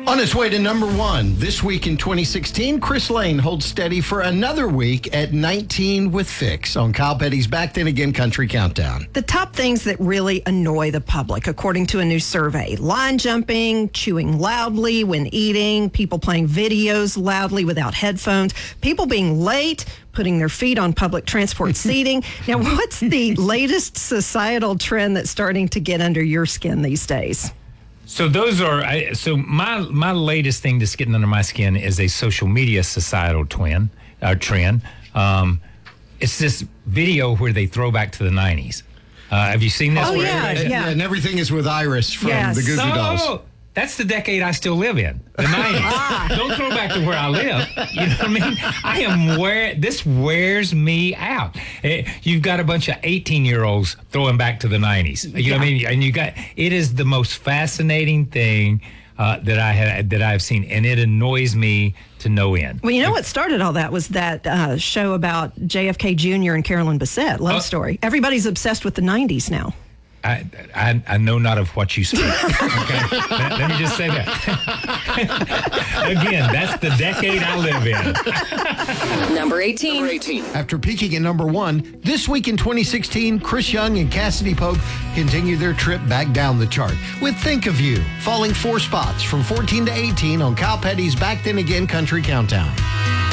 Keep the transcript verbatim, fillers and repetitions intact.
On its way to number one, this week in twenty sixteen, Chris Lane holds steady for another week at nineteen with Fix on Kyle Petty's Back Then Again Country Countdown. The top things that really annoy the public, according to a new survey: line jumping, chewing loudly when eating, people playing videos loudly without headphones, people being late, putting their feet on public transport seating. Now, what's the latest societal trend that's starting to get under your skin these days? So those are, I, so my my latest thing that's getting under my skin is a social media societal twin, uh, trend. Um, it's this video where they throw back to the nineties. Uh, have you seen this? Oh, where yeah, everybody- yeah. And everything is with Iris from Yes. the Goo Goo So, Dolls. that's the decade I still live in, the nineties. Don't throw back to where I live. You know what I mean? I am where this wears me out. Eh, You've got a bunch of eighteen-year-olds throwing back to the nineties. You know what I mean? And you got it is the most fascinating thing uh, that I had that I've seen, and it annoys me to no end. Well, you know what started all that was that uh, show about J F K Junior and Carolyn Bessette, Love Oh. Story. Everybody's obsessed with the nineties now. I, I I know not of what you speak. Okay, let, let me just say that. Again, that's the decade I live in. Number eighteen. Number eighteen. After peaking at number one, this week in twenty sixteen, Chris Young and Cassidy Pope continue their trip back down the chart with Think of You, falling four spots from fourteen to eighteen on Kyle Petty's Back Then Again Country Countdown.